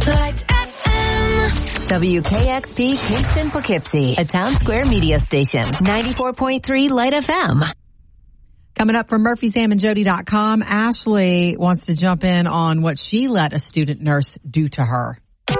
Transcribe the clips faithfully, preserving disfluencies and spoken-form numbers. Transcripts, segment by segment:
Light F M. W K X P Kingston Poughkeepsie, a Town Square media station. ninety-four point three Light F M. Coming up from Murphy Sam and Jody dot com, Ashley wants to jump in on what she let a student nurse do to her.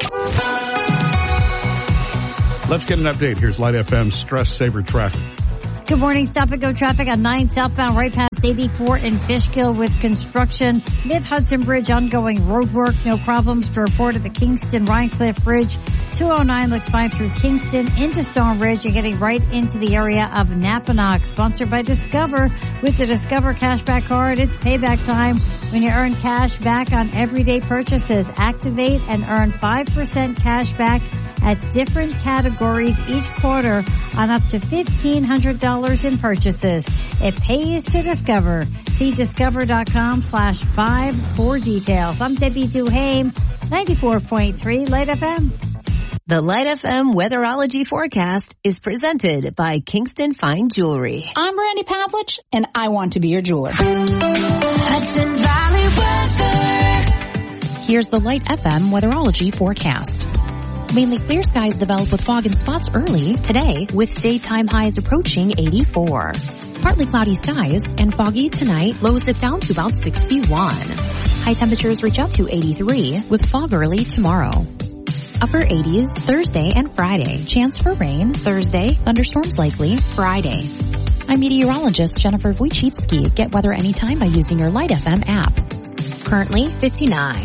Let's get an update. Here's Light F M's Stress Saver Traffic. Good morning. Stop and go traffic on nine southbound right past eighty-four in Fishkill with construction. Mid-Hudson Bridge ongoing road work. No problems to report at the Kingston Rhinecliff Bridge. two oh nine looks fine through Kingston into Stone Ridge and getting right into the area of Napanock. Sponsored by Discover. With the Discover Cashback Card, it's payback time when you earn cash back on everyday purchases. Activate and earn five percent cash back at different categories each quarter on up to fifteen hundred dollars in purchases. It pays to Discover. See discover.com slash five for details. I'm Debbie Duhame, ninety-four point three Light F M. The Light F M weatherology forecast is presented by Kingston Fine Jewelry. I'm Randy Pavlich, and I want to be your jeweler. Hudson Valley weather. Here's the Light F M weatherology forecast. Mainly clear skies develop with fog in spots early today, with daytime highs approaching eighty-four. Partly cloudy skies and foggy tonight, lows dip down to about sixty-one. High temperatures reach up to eighty-three, with fog early tomorrow. Upper eighties Thursday and Friday. Chance for rain Thursday, thunderstorms likely Friday. I'm meteorologist Jennifer Wojcicki. Get weather anytime by using your Light F M app. Currently fifty-nine.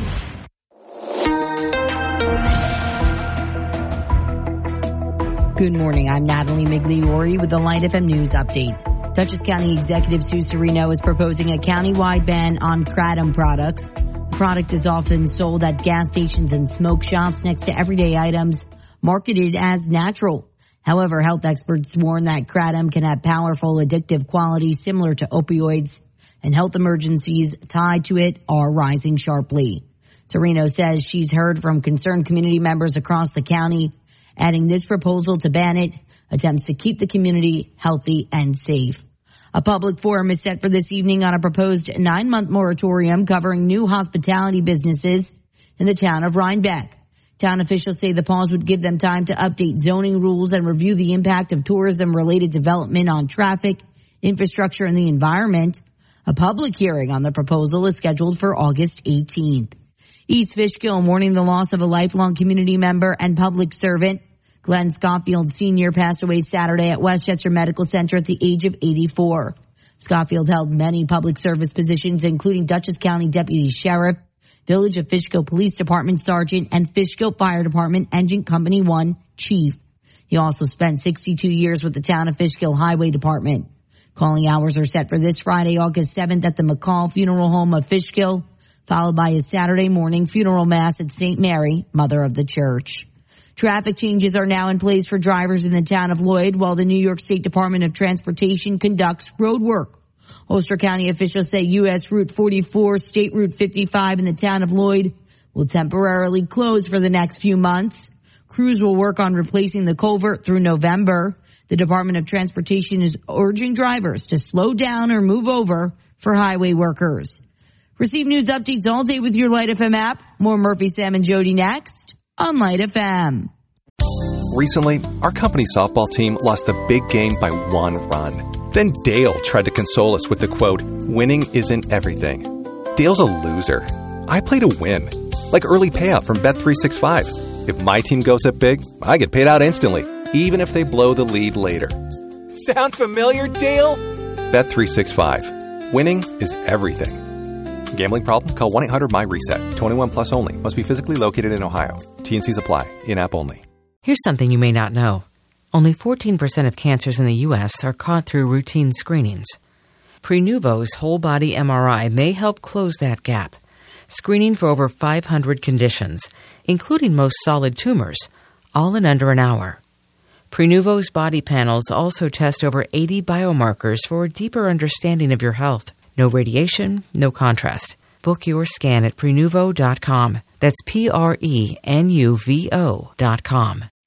Good morning. I'm Natalie Migliori with the Light F M News Update. Dutchess County Executive Sue Serino is proposing a countywide ban on kratom products. The product is often sold at gas stations and smoke shops next to everyday items marketed as natural. However, health experts warn that kratom can have powerful addictive qualities similar to opioids, and health emergencies tied to it are rising sharply. Serino says she's heard from concerned community members across the county, adding this proposal to ban it attempts to keep the community healthy and safe. A public forum is set for this evening on a proposed nine-month moratorium covering new hospitality businesses in the town of Rhinebeck. Town officials say the pause would give them time to update zoning rules and review the impact of tourism-related development on traffic, infrastructure, and the environment. A public hearing on the proposal is scheduled for August eighteenth. East Fishkill mourning the loss of a lifelong community member and public servant. Glenn Schofield Senior passed away Saturday at Westchester Medical Center at the age of eighty-four. Schofield held many public service positions, including Dutchess County Deputy Sheriff, Village of Fishkill Police Department Sergeant, and Fishkill Fire Department Engine Company one Chief. He also spent sixty-two years with the Town of Fishkill Highway Department. Calling hours are set for this Friday, August seventh at the McCall Funeral Home of Fishkill, followed by a Saturday morning funeral mass at Saint Mary, Mother of the Church. Traffic changes are now in place for drivers in the town of Lloyd while the New York State Department of Transportation conducts road work. Ulster County officials say U S Route forty-four, State Route fifty-five in the town of Lloyd will temporarily close for the next few months. Crews will work on replacing the culvert through November. The Department of Transportation is urging drivers to slow down or move over for highway workers. Receive news updates all day with your Light F M app. More Murphy, Sam, and Jody next on Light F M. Recently, our company softball team lost the big game by one run. Then Dale tried to console us with the quote, "Winning isn't everything." Dale's a loser. I play to win. Like early payout from Bet three sixty-five. If my team goes up big, I get paid out instantly, even if they blow the lead later. Sound familiar, Dale? Bet three sixty-five. Winning is everything. Gambling problem? Call one eight hundred M Y reset. twenty-one plus only. Must be physically located in Ohio. T and C's apply. In-app only. Here's something you may not know. Only fourteen percent of cancers in the U S are caught through routine screenings. Prenuvo's whole-body M R I may help close that gap, screening for over five hundred conditions, including most solid tumors, all in under an hour. Prenuvo's body panels also test over eighty biomarkers for a deeper understanding of your health. No radiation, no contrast. Book your scan at Prenuvo dot com. That's P R E N U V O dot com.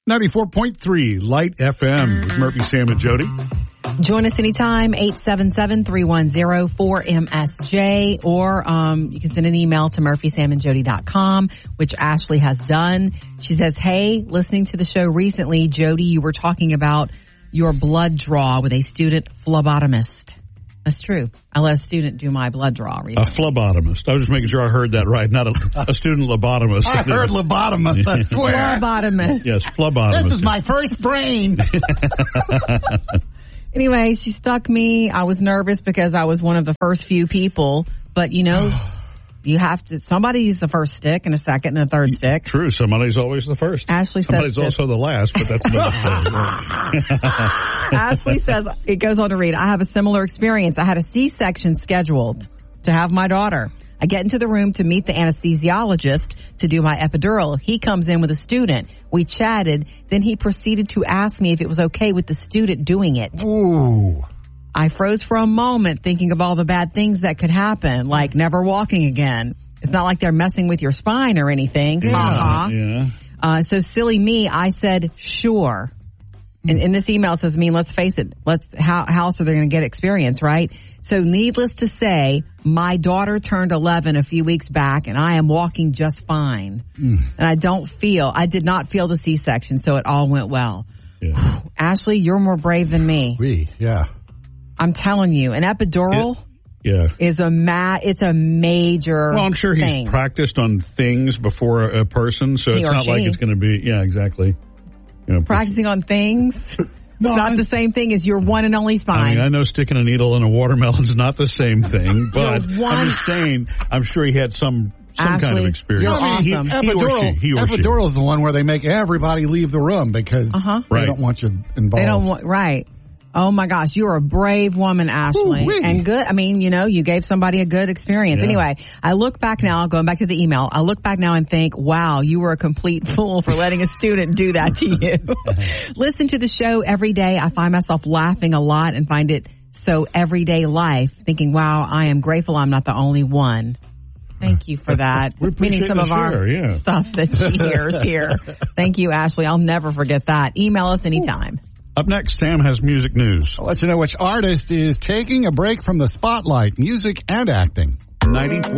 ninety-four point three Light F M with Murphy, Sam, and Jody. Join us anytime, eight seven seven, three one zero, four M S J, or um, you can send an email to murphy sam and jody dot com, which Ashley has done. She says, hey, listening to the show recently, Jody, you were talking about your blood draw with a student phlebotomist. That's true. I let a student do my blood draw. A phlebotomist. I was just making sure I heard that right. Not a, a student lobotomist. I heard lobotomist. I swear. Phlebotomist. Yes, phlebotomist. This is my first brain. Anyway, she stuck me. I was nervous because I was one of the first few people. But, you know, you have to, somebody's the first stick and a second and a third stick. True. Somebody's always the first. Ashley Somebody's says also the last, but that's another thing. Ashley says, it goes on to read, I have a similar experience. I had a C-section scheduled to have my daughter. I get into the room to meet the anesthesiologist to do my epidural. He comes in with a student. We chatted. Then he proceeded to ask me if it was okay with the student doing it. Ooh. I froze for a moment thinking of all the bad things that could happen, like never walking again. It's not like they're messing with your spine or anything. Yeah. Uh-huh. Yeah. Uh, so silly me, I said, sure. And in this email it says, I mean, let's face it, let's, how, how else are they going to get experience, right? So needless to say, my daughter turned eleven a few weeks back and I am walking just fine. Mm. And I don't feel, I did not feel the C-section, so it all went well. Yeah. Ashley, you're more brave than me. We, yeah. I'm telling you, an epidural yeah. is a ma- it's a major Well, I'm sure he's thing. practiced on things before a, a person, so He it's or not she. like it's going to be, yeah, exactly. You know, Practicing on things. It's not the same thing as your one and only spine. I mean, I know sticking a needle in a watermelon is not the same thing, but one- I'm just saying, I'm sure he had some some Ashley, kind of experience. you're I mean, awesome. he- He or epidural, she, he or she. epidural is the one where they make everybody leave the room because Uh-huh. they Right. don't want you involved. They don't want, right. Oh my gosh, you're a brave woman, Ashley. Ooh-wee. And good, I mean, you know, you gave somebody a good experience. Yeah. Anyway, I look back now, going back to the email, I look back now and think, wow, you were a complete fool for letting a student do that to you. Listen to the show every day. I find myself laughing a lot and find it so everyday life, thinking, wow, I am grateful I'm not the only one. Thank you for that. We appreciate Meaning some the of our share, yeah. stuff that she hears here. Thank you, Ashley. I'll never forget that. Email us anytime. Up next, Sam has music news. I'll let you know which artist is taking a break from the spotlight, music and acting. ninety-four